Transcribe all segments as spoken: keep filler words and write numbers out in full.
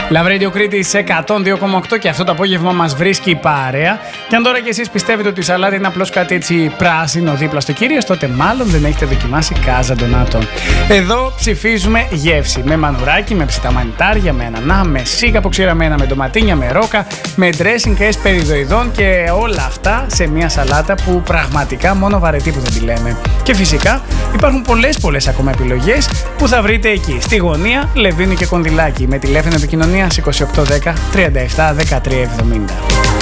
Love Radio Κρήτη σε εκατόν δύο κόμμα οκτώ και αυτό το απόγευμα μας βρίσκει η παρέα. Και αν τώρα κι εσείς πιστεύετε ότι η σαλάτα είναι απλώς κάτι έτσι πράσινο δίπλα στο Κύριος, τότε μάλλον δεν έχετε δοκιμάσει Casa Donato. Εδώ ψηφίζουμε γεύση. Με μανουράκι, με ψητά μανιτάρια, με ανανά, με σίγα αποξηραμένα, με ντοματίνια, με ρόκα, με dressing εσπεριδοειδών και όλα αυτά σε μια σαλάτα που πραγματικά μόνο βαρετή που δεν τη λέμε. Και φυσικά υπάρχουν πολλές πολλές ακόμα επιλογές που θα βρείτε εκεί. Στη γωνία Λεβίνου και Κονδυλάκη με τηλέφωνο επικοινωνία είκοσι οκτώ δέκα τριάντα επτά δεκατρία εβδομήντα.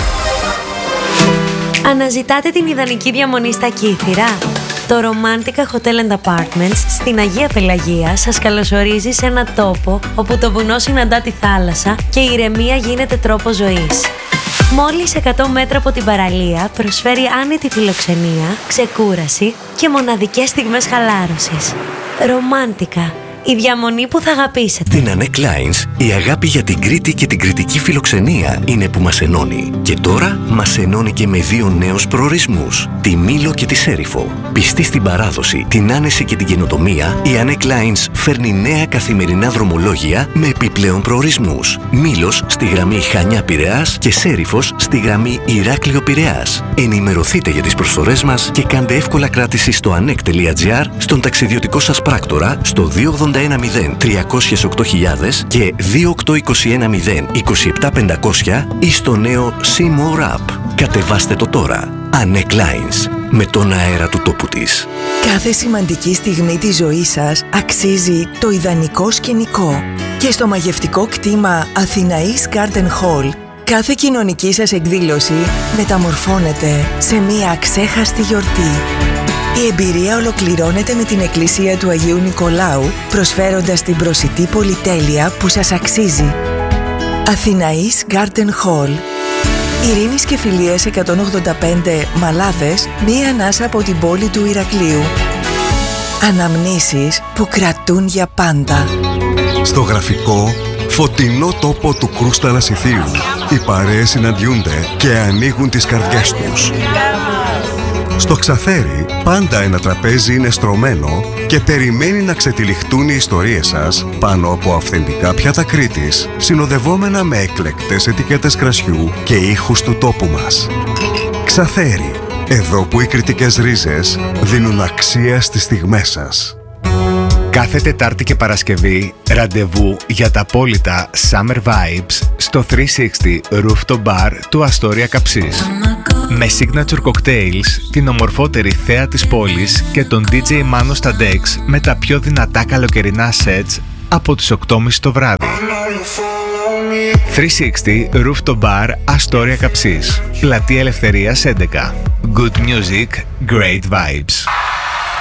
Αναζητάτε την ιδανική διαμονή στα Κύθυρα? Το Romantica Hotel and Apartments στην Αγία Πελαγία σας καλωσορίζει σε ένα τόπο όπου το βουνό συναντά τη θάλασσα και η ηρεμία γίνεται τρόπο ζωής. Μόλις εκατό μέτρα από την παραλία προσφέρει άνετη φιλοξενία, ξεκούραση και μοναδικές στιγμές χαλάρωσης. Romantica. Η διαμονή που θα αγαπήσετε. Την Annette Kleins, η αγάπη για την Κρήτη και την κρητική φιλοξενία είναι που μας ενώνει. Και τώρα μας ενώνει και με δύο νέους προορισμούς, τη Μήλο και τη Σέριφο. Πιστή στην παράδοση, την άνεση και την καινοτομία, η Annette Kleins φέρνει νέα καθημερινά δρομολόγια με επιπλέον προορισμούς. Μήλος στη γραμμή Χανιά-Πειραιάς και Σέριφος στη γραμμή Ηράκλειο-Πειραιάς. Ενημερωθείτε για τις προσφορές μας και κάντε εύκολα κράτηση στο annect τελεία gr, στον ταξιδιωτικό σας πράκτορα, στο δύο ογδόντα ένα μηδέν τριακόσια οκτώ χιλιάδες και δύο οκτώ είκοσι ένα μηδέν είκοσι επτά πεντακόσια ή στο νέο See More App. Κατεβάστε το τώρα. Annette Kleins, με τον αέρα του τόπου της. Κάθε σημαντική στιγμή της ζωής σας αξίζει το ιδανικό σκηνικό. Και στο μαγευτικό κτήμα Αθηναής Garden Hall, κάθε κοινωνική σας εκδήλωση μεταμορφώνεται σε μία αξέχαστη γιορτή. Η εμπειρία ολοκληρώνεται με την Εκκλησία του Αγίου Νικολάου, προσφέροντας την προσιτή πολυτέλεια που σας αξίζει. Αθηναής Garden Hall. Ειρήνης και Φιλίας εκατόν ογδόντα πέντε Μαλάδες, μία ανάσα από την πόλη του Ηρακλείου. Αναμνήσεις που κρατούν για πάντα. Στο γραφικό, φωτεινό τόπο του Κρούστα Λασιθίου, οι παρέες συναντιούνται και ανοίγουν τις καρδιές τους. Στο Ξαφέρι, πάντα ένα τραπέζι είναι στρωμένο και περιμένει να ξετυλιχτούν οι ιστορίες σας πάνω από αυθεντικά πιάτα Κρήτης, συνοδευόμενα με εκλεκτές ετικέτες κρασιού και ήχους του τόπου μας. Ξαφέρι, εδώ που οι κρητικές ρίζες δίνουν αξία στις στιγμές σας. Κάθε Τετάρτη και Παρασκευή, ραντεβού για τα απόλυτα Summer Vibes στο τριακόσια εξήντα Rooftop Bar του Αστόρια Καψής. Με signature cocktails, την ομορφότερη θέα της πόλης και τον ντι τζέι Μάνο στα decks με τα πιο δυνατά καλοκαιρινά sets από τις οκτώ και μισή το βράδυ. τριακόσια εξήντα Rooftop Bar Αστόρια Καψής. Πλατεία Ελευθερίας έντεκα. Good music, great vibes.